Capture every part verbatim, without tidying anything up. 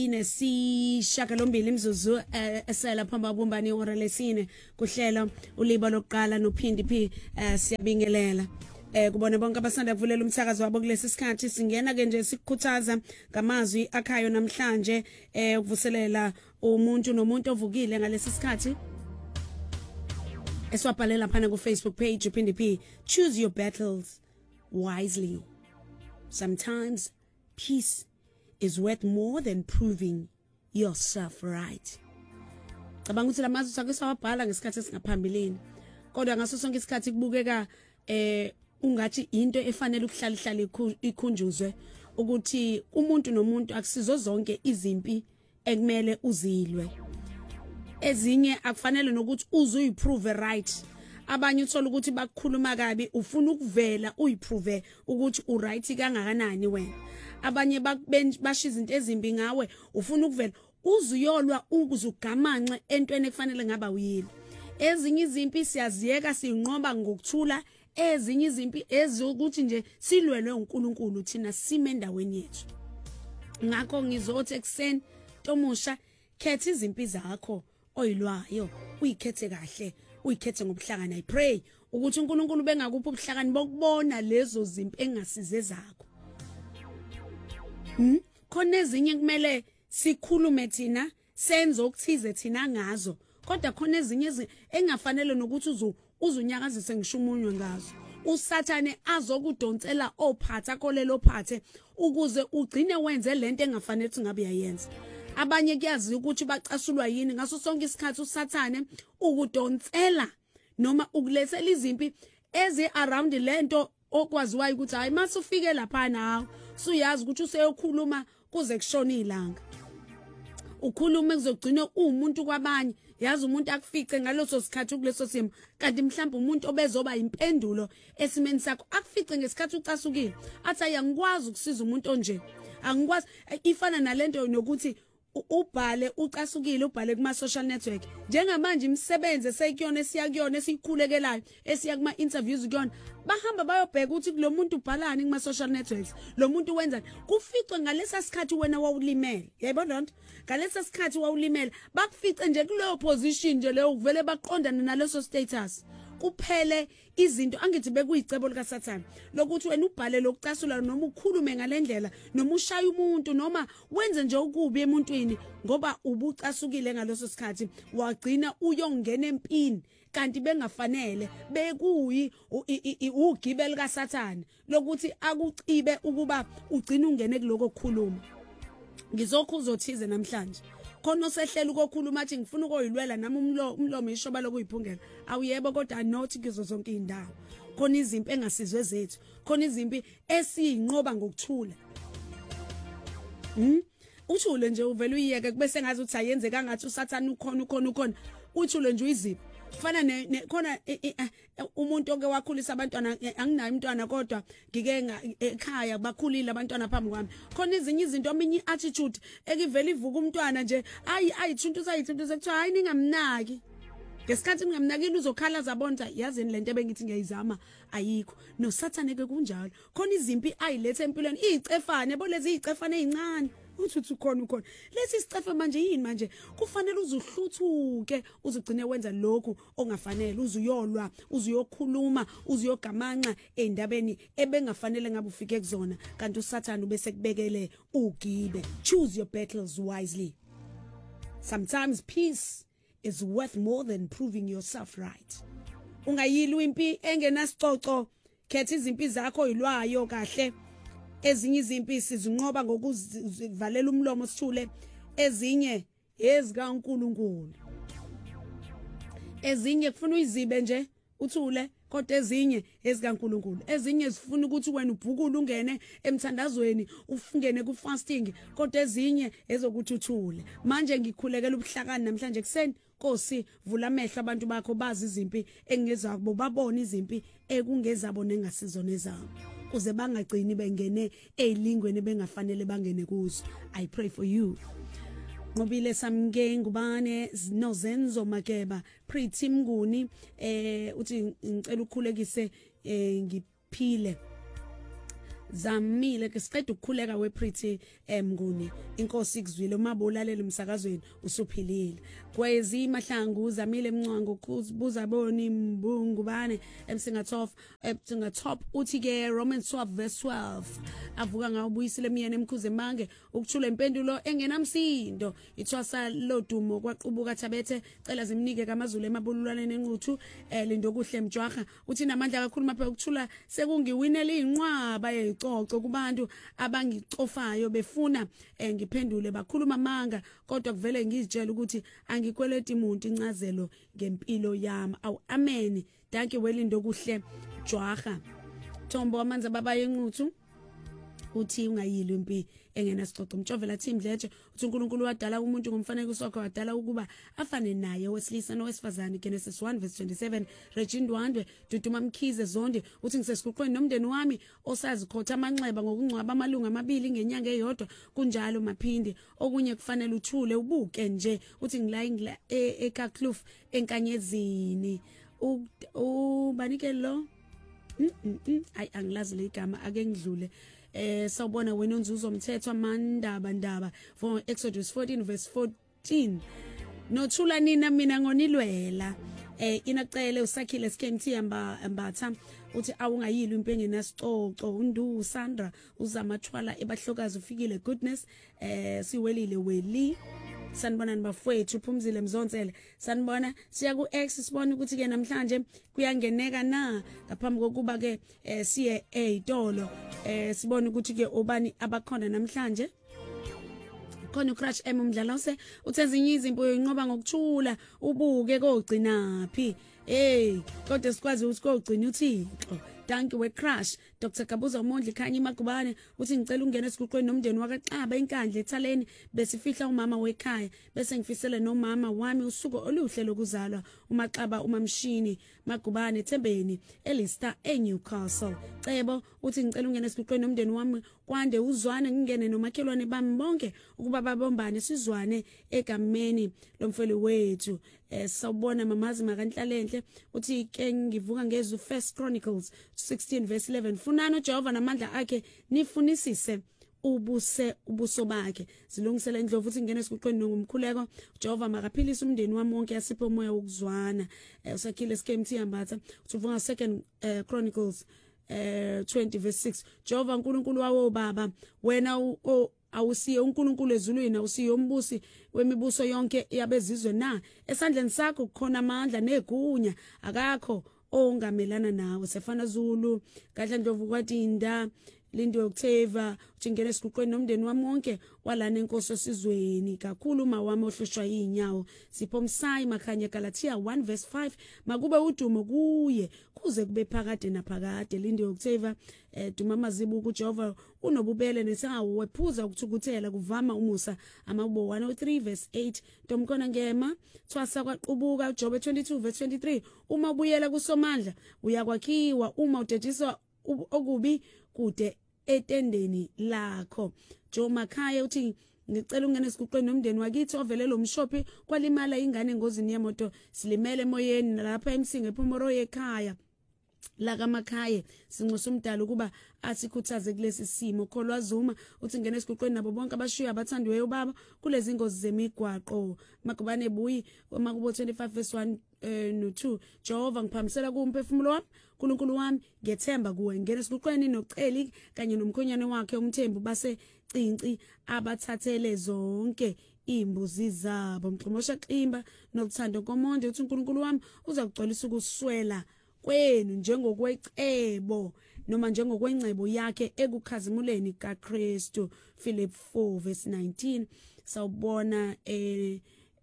Inesishagalombili imzuzu esela phamba bumbani ihora lesine kuhlela uliba lokuqala nophindi phi siyabingelela eh kubona bonke abasanda kuvulela umsakazo wabo kulesi sikhathi singena ke nje sikukhuthaza ngamazwi akhayo namhlanje eh ukuvuselela umuntu nomuntu ovukile ngalesi sikhathi eswabhalela phana ku Facebook page uphindi phi choose your battles wisely. Sometimes peace is worth more than proving yourself right. Cabanga ukuthi lamazwi sakhe sawabhala ngesikhathi esingaphambilini. Kodwa ngaso sonke isikhathi kubukeka eh ungathi into efanele ukuhlala ihlale ikhunjuzwe ukuthi umuntu nomuntu akusizo zonke izimpi ekumele uzilwe. Ezinye akufanele nokuthi uze uyiprove right. Abanye uthola ukuthi bakukhuluma kabi ufuna ukuvela uyiprove ukuthi u right kangakanani wena. Abanye bashiza izinto ezimbi ngawe ufuna ukuvela uzuyolwa ukuzugamanxe entweni ekufanele ngaba uyini. Ezinye izimpi siyaziyeka sinqoba ngokuthula, ezinye izimpi ezokuthi nje silwelwe uNkulunkulu thina sime endaweni yethu. Ngakho ngizothi ekseni Tomusha khetha izimpi zakho oyilwayo uyikhethe kahle uyikhethe ngobuhlakani. I pray ukuthi uNkulunkulu bengakuphi ubuhlakani bokubona lezo zimpi engasize zakho. Hmm? Khona ezinye kumele sikhulume thina senze okuthize thina ngazo kodwa khona ezinye engafanele nokuthi uzu uzunyakazise ngisho umunywe ngazo. Usathane azokudonsela ophatha kolelo phathe ukuze ugcine wenze lento engafanele ukuthi ngabe uyayenza. Abanye kuyazi ukuthi bacasulwa yini ngaso sonke isikhathi usathane ukudonsela noma ukulethela izimpi ezi around lento okwaziwayo ukuthi hayi mase ufike lapha nawo suyazi ukuthi useyokhuluma kuze kushona ilanga. Ukhuluma kuzogcina umuntu kwabanye yazi umuntu akufice ngaloso sikhathi kuleso simo kanti mhlawumbe umuntu obezoba impendulo esimeni sakho akufice ngesikhathi ucasukile athi ayangikwazi ukusiza umuntu onje angikwazi ifana nalento nokuthi ubhale ucasukile ubhale kuma social network njengamanje imisebenzi esekuyona esiyakuyona esikhulekelayo esiya kuma interviews kuyona bahamba bayobheka ukuthi lo muntu ubhalani kuma social networks lo muntu wenza kuficwe ngalesa sikhathi wena wawulimele yayibona lonto ngalesa sikhathi wawulimele bakufice nje kuleyo position nje leyo uvele baqondana naleso status kuphele izinto angithi bekuyicebo lika Sathane lokuthi wena ubhale lokucasula noma ukhulume ngalendlela noma ushaya umuntu noma wenze nje ukubi emuntwini ngoba ubucasukile ngaloso sikhathi wagcina uyongena empini kanti bengafanele bekuyi ugibeli ka Sathane lokuthi akucibe ukuba ugcina ungene kuloko kukhuluma. Ngizokho uzothize namhlanje khona osehlela ukukhuluma athi ngifuna ukoyilwela nami umlo umlomo ishoba lokuyiphungela awuyebo kodwa not kuzo zonke indawo khona izimpi engasizwe zethu khona izimpi esiyinqoba ngokuthula. Hmm? Uthule nje uvela uyiyeke kubese ngazi uthi ayenze kangathi uSathane ukhona ukhona ukhona uthule nje uyiziphi kufana ne khona umuntu oke wakhulisa abantwana anginayo umntwana kodwa ngike ekhaya bakhulile abantwana phambi kwami khona izinye izinto ominye attitude ekivela ivuka umntwana nje ayi ayithuntu sayithuntu sekuthiwa hayi ningamnaki ngesikhathi ningamnakile uzokhala zabonza yazini lento ebengithi ngiyayizama ayikho no Sathane ke kunjalo khona izimpi ayilethe empilweni izicefane bolezi izicefane ezincane uthi ukhona ukhona lesi sicefe manje yini manje kufanele uzuhluthuke uzugcine wenza lokhu ongafanele uzuyolwa uzuyokhuluma uzuyogamanxa endabeni ebengafanele ngabe ufike kuzona kanti uSathane ubese kubekele ugibe. Choose your battles wisely. Sometimes peace is worth more than proving yourself right. Ungayilwa impi engenasicoco khetha izimpi zakho yilwayo kahle. Ezinye izimpi sizinqoba ngokuzivalela umlomo sithule ezinye ezika uNkulunkulu ezinye kufuna uyizibe nje uthule kodwa ezinye ezika uNkulunkulu ezinye zifuna ukuthi wena ubhukule ungene emthandazweni ufungene ku fasting kodwa ezinye ezokuthi uthule. Manje ngikhulekela ubuhlakani namhlanje kuseni Nkosi vula amehlo abantu bakho bazi izimpi engeza kubo babone izimpi ekungezabo nengasizona ezabo kuze bangagcini bengene ezilingweni bengafanele bangene kuzo. I pray for you. Ngobile samke ngubane nozenzo Makeba Pretty Mnguni eh uthi ngicela ukukhulekise eh ngiphile zamile ke siqeda ukukhuleka wePretty emnguni inkosi ikuzwile umabulalela umsakazweni usuphilile kwezi mahlangu zamile emncwango kuzibuza boni mbungu bane emsingathof emsingatop uthi ke Romans twelve verse twelve avuka ngawubuyisile emyeni emkhuze mange ukuthula impendulo engenamsindo ithwasa lodumo kwaqubuka thabethe cela zimnike kamazulu emabululwaneni enquthu lindo kuhle mjwaha uthi namandla kakhulu maphe ukuthula sekungiwinela inqwaba yecoco kubantu abangicofayo befuna ngiphendule bakhuluma manga kodwa kuvele ngizitshela ukuthi angikweleti umuntu incazelo ngempilo yami awu amen danke welindo kuhle jwaha Thombo amanzi baba yenquthu uthi ungayili impi engena sicoco umtshovela team dletshe uthi uNkulunkulu wadala umuntu ngomfanekiso wakhe wadala ukuba afane naye wesilisa nowesifazane Genesis one verse twenty-seven Regindwandwe Duduma Mkhize Zondi uthi ngisesiguqweni nomndeni wami osazi khotha amanxeba ngokungcwaba amalunga amabili ngenyanga eyodwa kunjalo maphindi okunye kufanele uthule ubuke nje uthi ngila eKakloof enkanyezini ubanike lo ay angilazi le igama ake ngidlule eh sawubona wena unzuzo umthetho amandaba ndaba for Exodus fourteen verse fourteen nothula nina mina ngonilwela eh inacele usakhile skmt amba ambatha uthi awungayili impenge nasicoco undu Sandra uzamathwala ebahlokazi ufikile goodness eh siwelile weli sanibona nibafowethu uphumzile mzontsele sanibona siya ku X sibona ukuthi ke namhlanje kuyangeneka na ngaphambi kokuba ke siye ezitolo eh sibona ukuthi ke obani abakhona namhlanje khona uCrush M umdlalo se uthezinye izimpo inqoba ngokuthula ubuke kogcinaphi hey kodwa sikwazi ukuthi kogcina uThixo danke weCrush Doctor Kabuza uMondli khanya imagubane uthi ngicela ungene esiguqweni nomndeni wakaXaba enkandla ethaleni besifihla umama wekhaya bese ngifisele nomama wami usuku oluhle lokuzalwa umaXaba umamshini magubane Thembeni eLista eNewcastle cebo uthi ngicela ungene esiguqweni nomndeni wami kwande uzwane ngingene nomakhelwane bami bonke ukuba babombane sizwane egameni lomfeli wethu eh sawubona mamazi makanhlalenhle uthi ke ngivuka ngezwe First Chronicles sixteen verse eleven funana uJehova namandla akhe nifunisise ubuse ubuso bakhe zilungisele indlovu uthi ngene esiguqweni ngomkhuleko uJehova makaphilisa umndeni wami wonke asiphe umoya wokuzwana usakhile skmt yambatha uvuka Second uh, Chronicles uh, twenty verse six Jehova uNkulunkulu wawo baba wena u awusiye uNkulunkulu ezulwini awusiye umbusi wemibuso yonke yabezizwe na esandleni sakho kukhona amandla negunya akakho ongamelana nawe sefana Zulu kadla Ndlovu kwaDinda Lindo Octava uthingene esiguqweni nomndeni wami wonke walana enkosi esizweni kakhulu uma wami ohlushwa yinyawo sipho Msayi makhanya Galatia one verse five makube udumo kuye kuze kube phakade naphakade Lindo Octava eh duma mazibu kuJehova unobubele nesawo wephuza ukuthukuthela kuvama umusa amabubo one oh three verse eight Ntomkona ngema thwasa kwaqubuka uJobe twenty-two verse twenty-three uma ubuyela kusomandla uyakwakhiwa uma udediswa okubi kude etendeni lakho Jo Makhaya uthi ngicela ungene esiguqweni nomndeni wakithi ovelelo umshophi kwalimala ingane engozini yemoto silimele emoyeni lapha emsinga ephumoro yekhaya la kaMakhaya sinxusa umdala ukuba asikhuthaze kulesi simo kholwa Zuma uthi ngene esiguqweni nabo bonke abashiya abathandiweyo baba kulezi ngozi zemigwaqo magubane buyi makubo twenty-five verse one uh, no two Jehova ngiphamisela kumphefumulo wami uNkulunkulu wami ngethemba kuwe ngene esiguqweni noCeli kanye nomkhonyane wakhe umthembu base cinci abathathele zonke imbuzi zabo mxhumosha ximba nokuthanda komonde uthi uNkulunkulu wami uza kugcwalisa ukuswela kwenu njengokwecebo noma njengokwencebo yakhe ekukhazimuleni kaKristu Philip four verse nineteen sawubona eh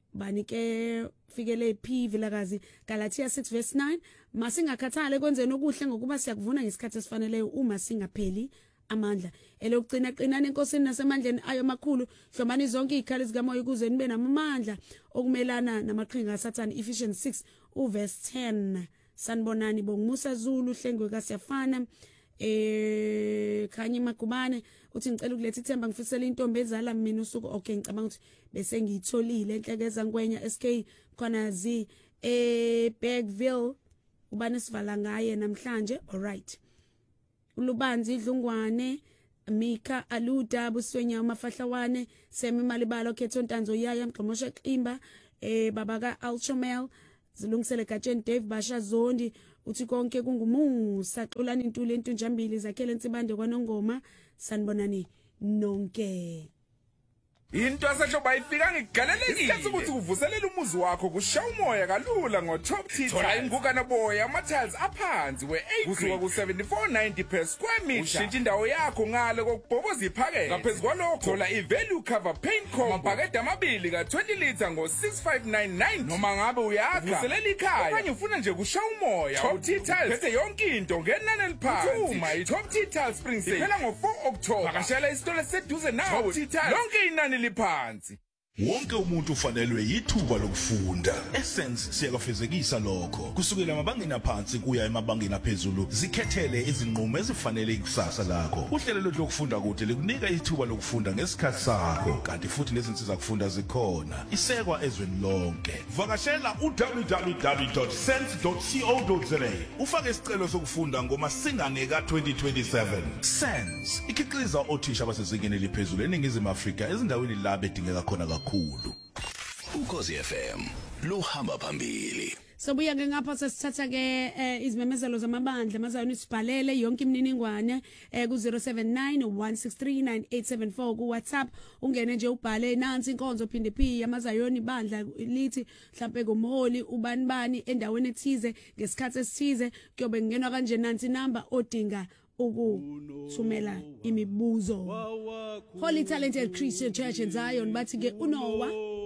banike fikele P vilakazi Galatia six verse nine masingakhathale kwenzeni okuhle ngokuba siyakuvuna ngesikhathi esifaneleyo uma singapheli amandla elokugcina qinana enkosini nasemandleni ayo makhulu hlomani zonke izikhali zikamoya ukuze nibe namandla okumelana namaqhinga kaSathane Ephesians six verse ten sanibonani bongimusa Zulu hlengwe kasiyafana eh khanye magubane uthi ngicela ukuletha ithemba ngifisela intombi ezala mina usuku okay ngicabanga ukuthi bese ngiyitholile enhlekeza ngwenya S K khona zi eh Bergville ubani sivala ngaye namhlanje all right uLubanzi Dlungwane Mika Aluda Buswenya uMafahlawane Semi Malibalo Khetho Ntanzo Yaya Mgqomoshe Qimba eh baba ka Ultramel zilungisele Gatsheni Dave Basha Zondi uthi konke kungumusa xolani intuli entunjambili zakhele insibande kwaNongoma sanibonani nonke. Into asasho bayifika ngigalelekile. Isikhathi ukuthi kuvuselela umuzi wakho kusha umoya kalula ngo Top Tea. Thola ingukana boya ama tiles aphansi we eight kusuka ku seventy-four ninety per square meter. Ushintsha indawo yakho ngale kokubhoboza iphakethe. Ngaphezulu kwalokho thola i value cover paint combo amapakethe amabili ka twenty litre ngo six five nine nine noma ngabe uyakha vuselela ikhaya. Okanye ufuna nje kusha umoya. Top Tea tiles bese yonke into ngenani eliphansi. Uma i Top Tea tiles spring sale iphela ngo four October. Vakashela isitolo seduze nawe. Top Tea tiles lonke inani liphansi. Wonke umuntu ufanelwe yithuba lokufunda. Essence siyakafezekisa lokho. Kusukela emabangeni aphansi kuya emabangeni aphezulu, zikhethele izinqumo ezifanele ikusasa lakho. Uhlelo lokufunda kude likunika ithuba lokufunda ngesikhathi sakho, kanti futhi nezinsiza kufunda zikhona. Isekwa ezweni lonke. Vakashela u w w w dot sense dot co dot za ufake isicelo sokufunda ngomasingane ka twenty twenty-seven. Sense ikhiqiza othisha abasezingeni eliphezulu eningizimu Afrika ezindaweni la bedingeka khona kakhulu. Ukhosi F M luhamba phambili. Sobuya ke ngapha sesithatha ke izimemezelo zamabandla mazayoni sibhalele yonke imininingwane ku zero seven nine one six three nine eight seven four ku WhatsApp ungene nje ubhale nansi inkonzo phinde phi amazayoni bandla lithi mhlambe ngomholi ubani bani endaweni ethize ngesikhathi esithize kuyobe ngenwa kanje nansi number odinga ukuthumela imibuzo. Holy Talented Christian Church in Zion bathi ke uNoah